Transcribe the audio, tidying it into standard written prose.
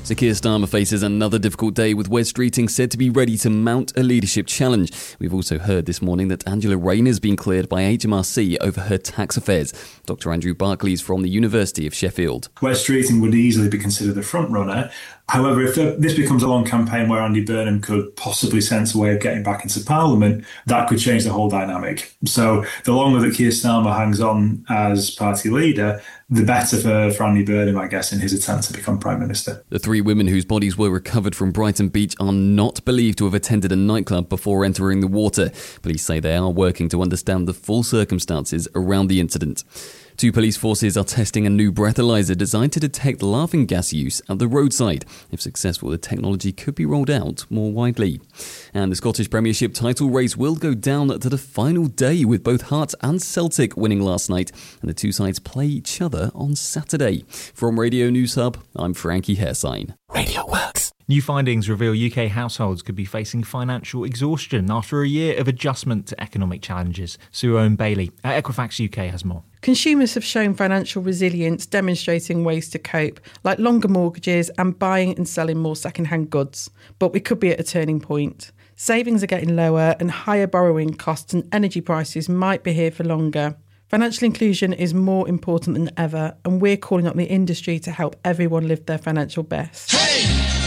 So Keir Starmer faces another difficult day, with Wes Streeting said to be ready to mount a leadership challenge. We've also heard this morning that Angela Rayner has been cleared by HMRC over her tax affairs. Dr Andrew Barclay is from the University of Sheffield. Wes Streeting would easily be considered the front runner. However, if this becomes a long campaign where Andy Burnham could possibly sense a way of getting back into Parliament, that could change the whole dynamic. So the longer that Keir Starmer hangs on as party leader, the better for Andy Burnham, I guess, in his attempt to become Prime Minister. The three women whose bodies were recovered from Brighton Beach are not believed to have attended a nightclub before entering the water. Police say they are working to understand the full circumstances around the incident. Two police forces are testing a new breathalyzer designed to detect laughing gas use at the roadside. If successful, the technology could be rolled out more widely. And the Scottish Premiership title race will go down to the final day, with both Hearts and Celtic winning last night, and the two sides play each other on Saturday. From Radio News Hub, I'm Frankie Hairsign. Radio Works. New findings reveal UK households could be facing financial exhaustion after a year of adjustment to economic challenges. Sue Owen-Bailey at Equifax UK has more. Consumers have shown financial resilience, demonstrating ways to cope, like longer mortgages and buying and selling more second-hand goods. But we could be at a turning point. Savings are getting lower and higher borrowing costs and energy prices might be here for longer. Financial inclusion is more important than ever, and we're calling on the industry to help everyone live their financial best. Hey!